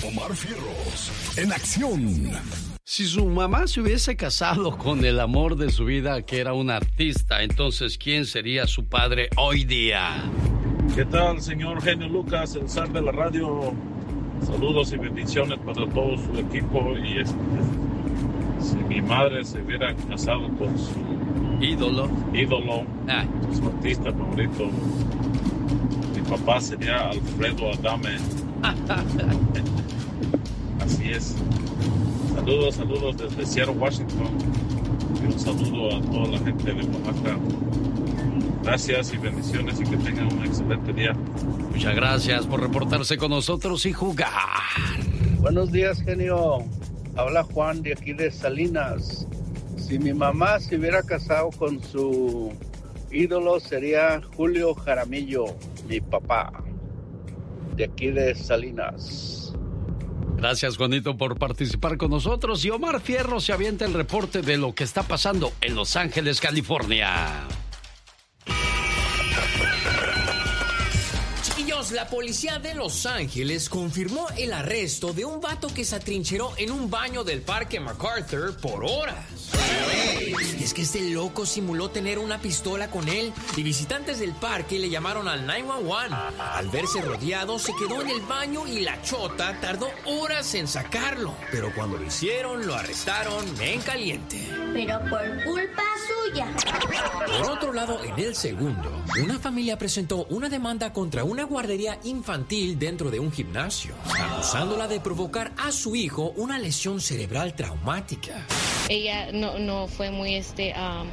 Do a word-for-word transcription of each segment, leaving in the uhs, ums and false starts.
Omar Fierros, en acción. Si su mamá se hubiese casado con el amor de su vida, que era un artista, entonces, ¿quién sería su padre hoy día? ¿Qué tal, señor Genio Lucas, el zar de la radio? Saludos y bendiciones para todo su equipo. Y este, si mi madre se hubiera casado con su ídolo, ídolo, ah. su artista favorito, mi papá sería Alfredo Adame. Así es. Saludos, saludos desde Seattle, Washington. Y un saludo a toda la gente de Oaxaca. Gracias y bendiciones y que tengan un excelente día. Muchas gracias por reportarse con nosotros y jugar. Buenos días, genio. Habla Juan de aquí de Salinas. Si mi mamá se hubiera casado con su ídolo, sería Julio Jaramillo, mi papá, de aquí de Salinas. Gracias, Juanito, por participar con nosotros. Y Omar Fierro se avienta el reporte de lo que está pasando en Los Ángeles, California. Chiquillos, la policía de Los Ángeles confirmó el arresto de un vato que se atrincheró en un baño del parque MacArthur por horas. Y es que este loco simuló tener una pistola con él y visitantes del parque le llamaron al nueve uno uno. Al verse rodeado, se quedó en el baño y la chota tardó horas en sacarlo. Pero cuando lo hicieron, lo arrestaron en caliente. Pero por culpa suya. Por otro lado, en el segundo, una familia presentó una demanda contra una guardería infantil dentro de un gimnasio, acusándola de provocar a su hijo una lesión cerebral traumática. Ella no, no fue muy este, um,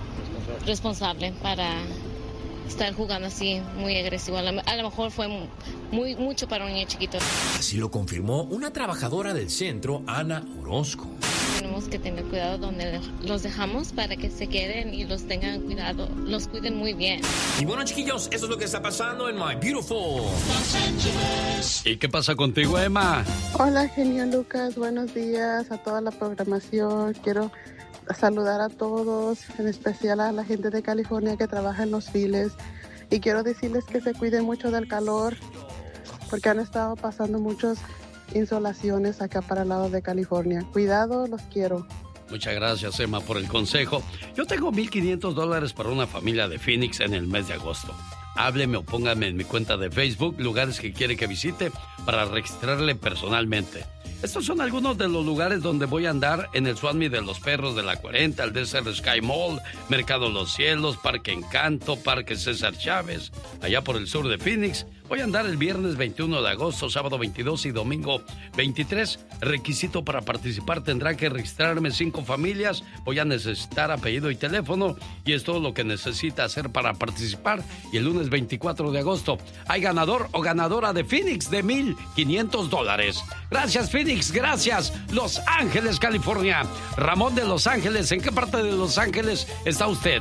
responsable para estar jugando así, muy agresivo. A lo, a lo mejor fue muy, mucho para un niño chiquito. Así lo confirmó una trabajadora del centro, Ana Orozco. Tenemos que tener cuidado donde los dejamos para que se queden y los tengan cuidado, los cuiden muy bien. Y bueno, chiquillos, eso es lo que está pasando en My Beautiful Los Ángeles. ¿Y qué pasa contigo, Emma? Hola, genio Lucas, buenos días a toda la programación. Quiero saludar a todos, en especial a la gente de California que trabaja en los files. Y quiero decirles que se cuiden mucho del calor, porque han estado pasando muchos insolaciones acá para el lado de California. Cuidado, los quiero. Muchas gracias, Emma, por el consejo. Yo tengo mil quinientos dólares para una familia de Phoenix en el mes de agosto. Hábleme o póngame en mi cuenta de Facebook lugares que quiere que visite para registrarle personalmente. Estos son algunos de los lugares donde voy a andar en el Swap Meet de los Perros de la cuarenta, el Desert Sky Mall, Mercado Los Cielos, Parque Encanto, Parque César Chávez, allá por el sur de Phoenix. Voy a andar el viernes veintiuno de agosto, sábado veintidós y domingo veintitrés. Requisito para participar: tendrá que registrarme cinco familias. Voy a necesitar apellido y teléfono, y es todo lo que necesita hacer para participar. Y el lunes veinticuatro de agosto hay ganador o ganadora de Phoenix de mil quinientos dólares. Gracias, Phoenix, gracias, Los Ángeles, California. Ramón de Los Ángeles, ¿en qué parte de Los Ángeles está usted?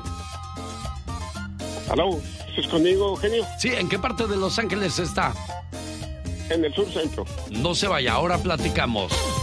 Aló, ¿estás conmigo, genio? Sí, ¿en qué parte de Los Ángeles está? En el sur centro. No se vaya, ahora platicamos.